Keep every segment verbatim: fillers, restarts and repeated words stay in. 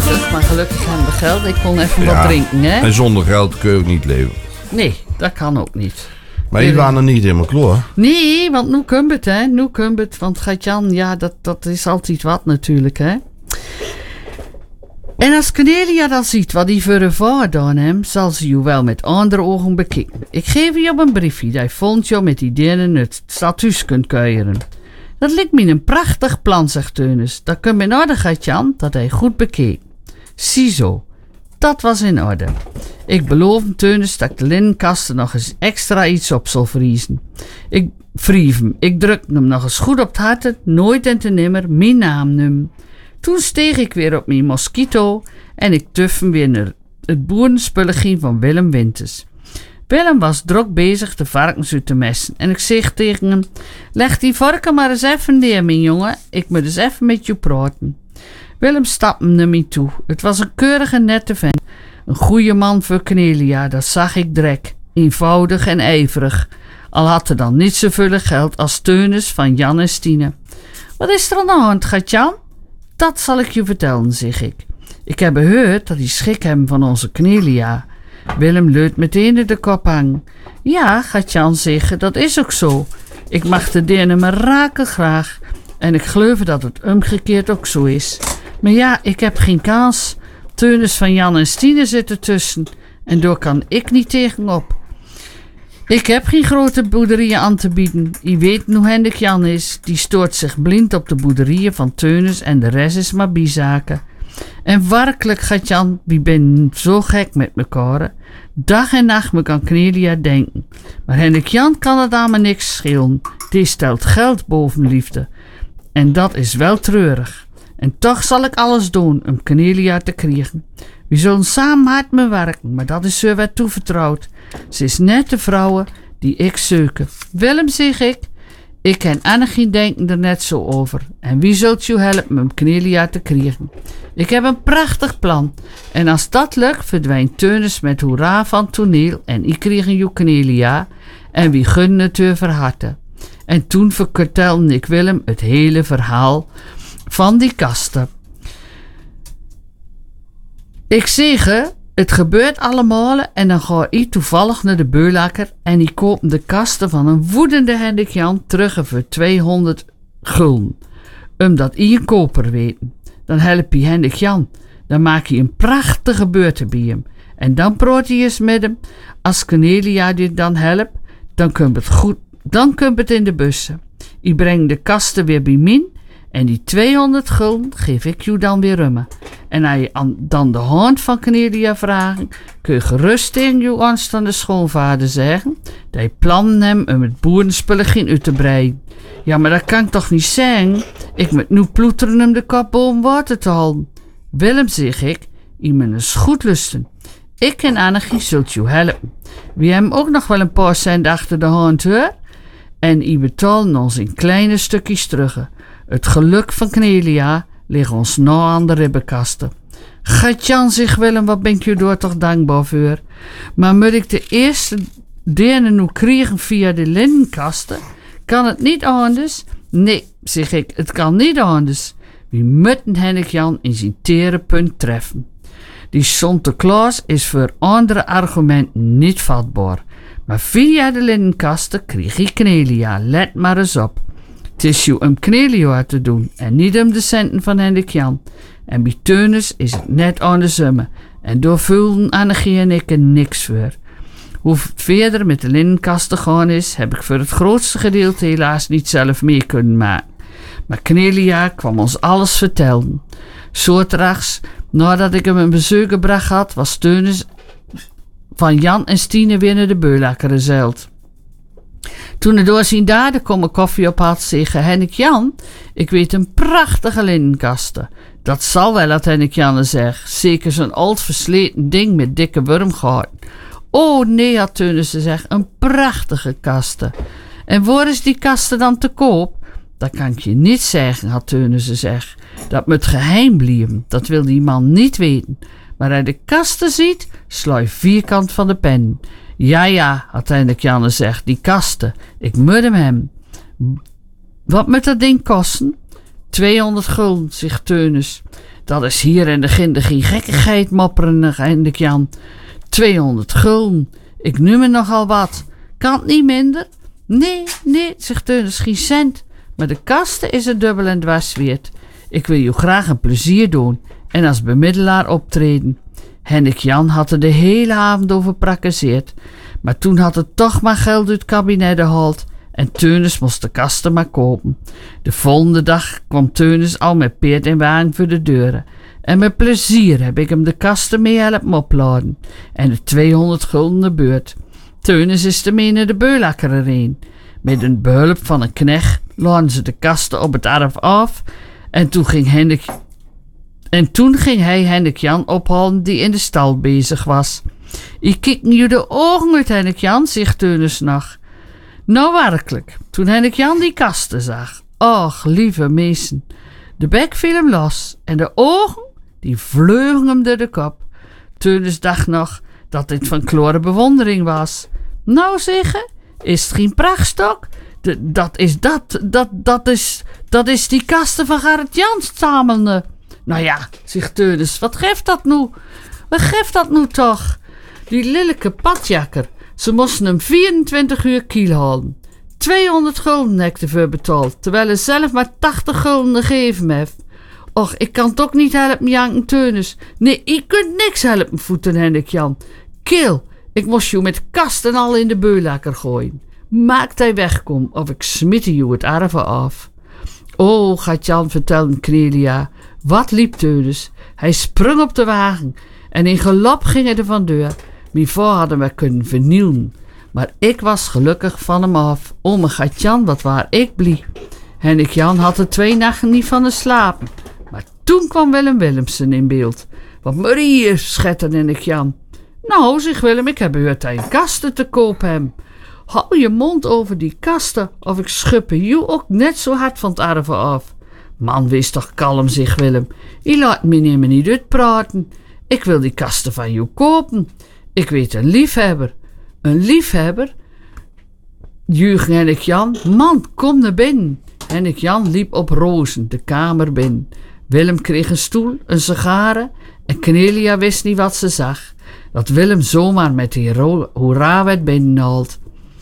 gelukkig, maar gelukkig hebben we geld. Ik kon even Ja, wat drinken, hè? En zonder geld kun je ook niet leven. Nee, dat kan ook niet. Maar je waren er niet helemaal klaar. Nee, want nu komt het, hè. Nu komt het. Want Gert-Jan, ja, dat, dat is altijd wat natuurlijk, hè. En als Cornelia dan ziet wat hij voor een vader gedaan heeft, zal ze je wel met andere ogen bekijken. Ik geef je op een briefje dat je volgend jaar met die dingen het stadhuis kunt kuieren. Dat lijkt me een prachtig plan, zegt Teunis. Dat kun je in orde, Gert-Jan, dat hij goed bekeek. Ziezo, dat was in orde. Ik beloof hem, Teunis, dat ik de linnenkasten nog eens extra iets op zal vriezen. Ik wreef hem, ik drukte hem nog eens goed op het hart, nooit en te nimmer mijn naam noemen. Toen steeg ik weer op mijn mosquito en ik tuf hem weer naar het boerenspulletje van Willem Winters. Willem was druk bezig de varkens uit te messen en ik zeg tegen hem: leg die varken maar eens even neer, mijn jongen, ik moet eens even met je praten. Willem stapte naar mij toe. Het was een keurige nette vent, een goede man voor Cornelia, dat zag ik direct, eenvoudig en ijverig, al had er dan niet zoveel geld als Teunis van Jan en Stine. Wat is er aan de hand, Gert-Jan? Dat zal ik je vertellen, zeg ik. Ik heb gehoord dat die schik hebben van onze Cornelia. Willem leut meteen in de kop hangen. Ja, gaat Jan zeggen, dat is ook zo. Ik mag de dingen maar raken graag. En ik geloof dat het omgekeerd ook zo is. Maar ja, ik heb geen kans. Teunis van Jan en Stine zitten tussen. En daar kan ik niet tegenop. Ik heb geen grote boerderijen aan te bieden. Je weet hoe Hendrik Jan is. Die stoort zich blind op de boerderijen van Teunis en de rest is maar bizaken. En werkelijk, gaat Jan, wie ben zo gek met mekaar. Dag en nacht me kan Cornelia denken. Maar Hendrik Jan kan het aan me niks schelen. Die stelt geld boven liefde. En dat is wel treurig. En toch zal ik alles doen om Cornelia te krijgen. We zullen samen hard mee werken, maar dat is zo wat toevertrouwd. Ze is net de vrouw die ik zoeken. Willem, zeg ik, ik ken Annegien denken er net zo over. En wie zult je helpen om Cornelia te krijgen? Ik heb een prachtig plan. En als dat lukt, verdwijnt Teunis met hoera van toneel en ik kreeg een Cornelia en wie gunnen het u verharten. En toen vertelde ik Willem het hele verhaal van die kasten. Ik zeg, het gebeurt allemaal en dan ga ik toevallig naar de beulakker en ik koop de kasten van een woedende Hendrik Jan terug voor tweehonderd gulden. Omdat ik een koper weet. Dan help je Hendrik Jan. Dan maak je een prachtige beurte bij hem. En dan praat je eens met hem. Als Cornelia dit dan helpt, dan komt het goed. Dan komt het in de bussen. Ik breng de kasten weer bij min. En die tweehonderd gulden geef ik je dan weer rummen. En als je dan de hand van Cornelia vragen, kun je gerust tegen je aanstaande schoonvader zeggen dat je plannen hebt om het boerenspullen uit te breiden. Ja, maar dat kan ik toch niet zeggen? Ik moet nu ploeteren om de kop boven water te houden. Willem, zeg ik, je moet eens goed lusten. Ik en Annegien zult je helpen. We hebben ook nog wel een paar cent achter de hand, hoor. En je betalen ons in kleine stukjes terug. Het geluk van Cornelia ligt ons nou aan de ribbenkasten. Gert-Jan, zegt Willem, wat ben ik je door toch dankbaar voor. Maar moet ik de eerste dingen nu krijgen via de linnenkasten? Kan het niet anders? Nee, zeg ik, het kan niet anders. We moeten Hendrik Jan in zijn tere punt treffen. Die Sinterklaas is voor andere argumenten niet vatbaar. Maar via de linnenkasten kreeg ik Cornelia, let maar eens op. Het is je om Cornelia te doen en niet om de centen van Hendrik Jan. En bij Teunis is het net andersom. En door vulden Annegien en ik er niks voor. Hoe het verder met de linnenkasten gaan is, heb ik voor het grootste gedeelte helaas niet zelf mee kunnen maken. Maar Cornelia kwam ons alles vertellen. Zoterdags, nadat ik hem een bezoek gebracht had, was Teunis van Jan en Stine weer naar de beulakker gezeild. Toen er door zijn daden kom een koffie op had, zeggen Hendrik Jan, ik weet een prachtige linnenkasten. Dat zal wel, had Hendrik Jan zeg. Zeker zo'n oud versleten ding met dikke wormgaten. Oh nee, had Teunis gezegd, een prachtige kasten. En waar is die kasten dan te koop? Dat kan ik je niet zeggen, had Teunis gezegd. Dat moet geheim blijven, dat wil die man niet weten. Maar hij de kasten ziet, sla je vierkant van de pen. Ja, ja, had Hendrik Jan gezegd, die kasten, ik moet hem hebben. Wat moet dat ding kosten? tweehonderd gulden, zegt Teunis. Dat is hier en de ginder geen gekkigheid, mopperen Hendrik Jan. tweehonderd gulden. Ik noem er nogal wat. Kan het niet minder? Nee, nee, zegt Teunis, geen cent. Maar de kasten is er dubbel en dwars weerd. Ik wil je graag een plezier doen en als bemiddelaar optreden. Hendrik Jan had er de hele avond over prakkezeerd. Maar toen had het toch maar geld uit het kabinet gehaald. En Teunis moest de kasten maar kopen. De volgende dag kwam Teunis al met peert en wagen voor de deuren. En met plezier heb ik hem de kasten mee helpen opladen. En de tweehonderd gulden de beurt. Teunis is ermee naar de beulakker erheen. Met een behulp van een knecht laden ze de kasten op het erf af. En toen ging Hendrik... En toen ging hij Hendrik Jan ophalen die in de stal bezig was. Ik kijk nu de ogen uit Hendrik Jan, zegt Teunis nog. Nou werkelijk, toen Hendrik Jan die kasten zag. Och, lieve meesten. De bek viel hem los en de ogen, die vleugen hem door de kop. Teunis dacht nog dat dit van klore bewondering was. Nou zeggen, is het geen prachtstok? De, dat is dat, dat, dat is, dat is die kasten van Gerrit Jans zamelde. Nou ja, zegt Teunis, wat geeft dat nu? Wat geeft dat nu toch? Die lelijke padjakker, ze moesten hem vierentwintig uur kiel houden. tweehonderd gulden heb ik ervoor betaald, terwijl hij zelf maar tachtig gulden gegeven heeft. Och, ik kan toch niet helpen, janken Teunis. Nee, ik kunt niks helpen, voeten Hendrik Jan. Kil, ik moest je met kasten al in de beulakker gooien. Maakt hij wegkom, of ik smitte je het erven af. Oh, gaat Jan vertellen, Cornelia. Wat liep Teunis? Hij sprong op de wagen en in galop ging hij er vandeur. Mijn voor hadden we kunnen vernielen. Maar ik was gelukkig van hem af. O, mijn gaat Jan, wat waar ik blie. Hendrik Jan had er twee nachten niet van te slapen. Maar toen kwam Willem Willemsen in beeld. Wat Marie, schetterde Hendrik Jan. Nou, zegt Willem, ik heb u een kasten te koop hem. Hou je mond over die kasten, of ik schuppe jou ook net zo hard van het erven af. Man, wees toch kalm, zegt Willem. Je laat me nemen niet uitpraten. Ik wil die kasten van jou kopen. Ik weet een liefhebber. Een liefhebber? Juich Hendrik Jan. Man, kom naar binnen. Hendrik Jan liep op rozen de kamer binnen. Willem kreeg een stoel, een sigaren en Cornelia wist niet wat ze zag. Dat Willem zomaar met die hoera werd binnenhaald.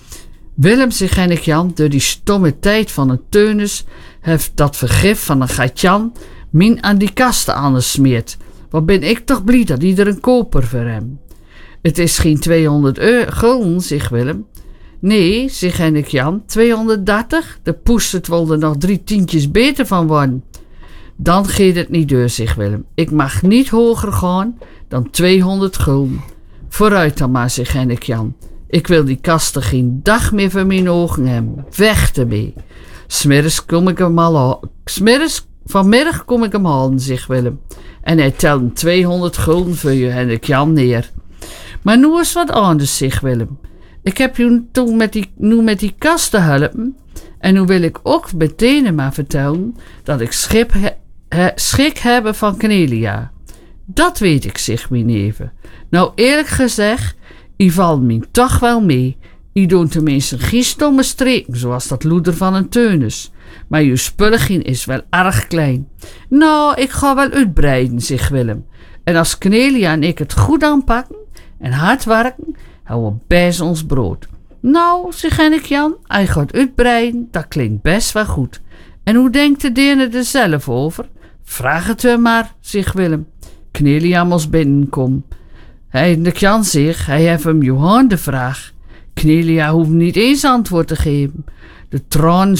Willem, zegt Hendrik Jan, door die stomme tijd van een Teunis heeft dat vergif van een Gatjan min aan die kasten aangesmeerd. Wat ben ik toch blij dat ieder een koper voor hem. Het is geen tweehonderd gulden, zegt Willem. Nee, zegt Hendrik Jan, tweehonderddertig? De poestert wilde nog drie tientjes beter van worden. Dan geeft het niet door, zegt Willem. Ik mag niet hoger gaan dan tweehonderd gulden. Vooruit dan maar, zegt Hendrik Jan. Ik wil die kasten geen dag meer voor mijn ogen hebben. Weg ermee. Smiddags kom ik hem al halen. Smiddags, vanmiddag kom ik hem halen, zegt Willem. En hij telde tweehonderd gulden voor je Hendrik Jan neer. Maar nu is wat anders, zegt Willem. Ik heb je toen met die, nu met die kasten helpen. En nu wil ik ook meteen maar vertellen dat ik schip he, he, schik heb van Cornelia. Dat weet ik, zegt mijn neven. Nou, eerlijk gezegd, I valt me toch wel mee. I doen tenminste geen stomme streken, zoals dat loeder van een Teunis. Maar uw spullegien is wel erg klein. Nou, ik ga wel uitbreiden, zegt Willem. En als Cornelia en ik het goed aanpakken en hard werken, houden we best ons brood. Nou, zegt Hendrik Jan, hij gaat uitbreiden, dat klinkt best wel goed. En hoe denkt de deerne er zelf over? Vraag het hem maar, zegt Willem. Cornelia moest binnenkomen. Hendrik Jan zegt, hij heeft hem Johan de vraag. Cornelia hoeft niet eens antwoord te geven. De traan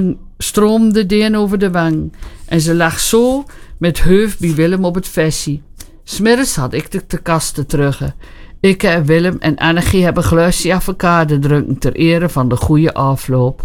stroomde deen over de wang en ze lag zo met heuf bij Willem op het vessie. 'Smiddags had ik de, de kasten terug. Ik en Willem en Annegie hebben glaasje avocado drinken ter ere van de goede afloop.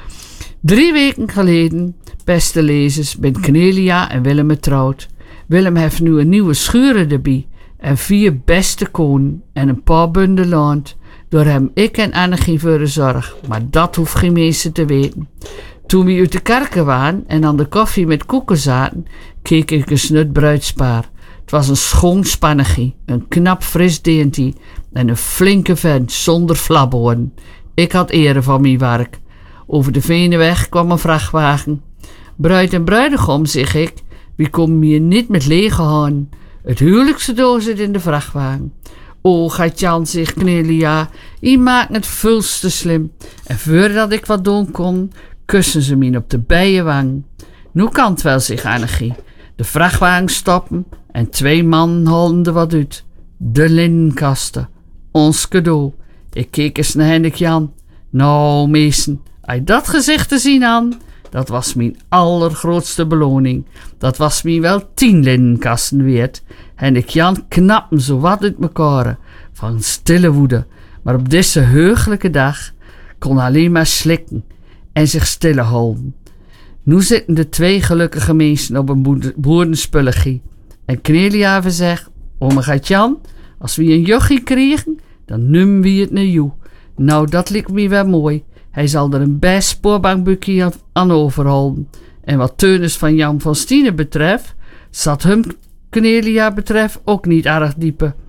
Drie weken geleden, beste lezers, ben Cornelia en Willem getrouwd. Willem heeft nu een nieuwe schuur erbij en vier beste konen en een paar bundel land. Door hem ik en Annegie voor de zorg, maar dat hoeft geen mensen te weten. Toen we uit de kerken waren en aan de koffie met koeken zaten, keek ik een snut bruidspaar. Het was een schoon spannegie, een knap fris deentje en een flinke vent zonder flabboorden. Ik had ere van mijn werk. Over de Veneweg kwam een vrachtwagen. Bruid en bruidegom, zeg ik, wie komen hier niet met lege handen. Het huwelijkscadeau zit in de vrachtwagen. O, gaat Jan zich Cornelia, die maakt het vulste slim. En voordat ik wat doen kon, kussen ze me op de bijenwang. Nu kan het wel, zich Annegie. De vrachtwagen stoppen en twee mannen halen er wat uit. De linnenkasten. Ons cadeau. Ik keek eens naar Hendrik Jan. Nou, meesten, als je dat gezicht te zien aan, dat was mijn allergrootste beloning. Dat was mij wel tien linnenkasten weerd. Hendrik Jan knappen zo wat uit mekaar, van stille woede. Maar op deze heugelijke dag kon alleen maar slikken en zich stille houden. Nu zitten de twee gelukkige mensen op een boerenspullegie. En Cornelia zegt, ome gaat Jan, als we een jochie kregen, dan noemen we het naar jou. Nou, dat lijkt me wel mooi. Hij zal er een best spoorbankbukje aan overhouden. En wat Teunis van Jan van Stine betreft, zat hem Cornelia betreft ook niet erg diepe.